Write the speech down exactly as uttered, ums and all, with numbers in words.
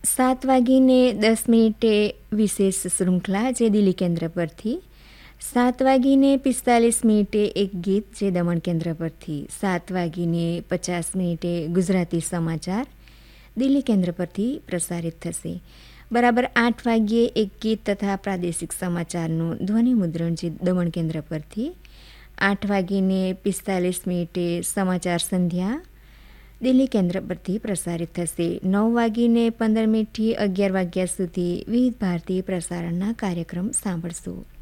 સાત વાગીને દસ મિનિટે વિશેષ શૃંખલા જે દિલ્હી કેન્દ્ર પરથી, સાત વાગીને પિસ્તાલીસ મિનિટે એક ગીત જે દમણ કેન્દ્ર પરથી, સાત વાગીને પચાસ મિનિટે ગુજરાતી સમાચાર દિલ્હી કેન્દ્ર પરથી પ્રસારિત થશે. બરાબર આઠ વાગ્યે એક ગીત તથા પ્રાદેશિક સમાચારનું ધ્વનિ મુદ્રણ જે દમણ કેન્દ્ર પરથી, આઠ વાગીને પિસ્તાલીસ મિનિટે સમાચાર સંધ્યા દિલ્હી કેન્દ્ર પરથી પ્રસારિત થશે. નવ વાગીને પંદર મિનિટથી અગિયાર વાગ્યા સુધી વિવિધ ભારતીય પ્રસારણના કાર્યક્રમ સાંભળશું.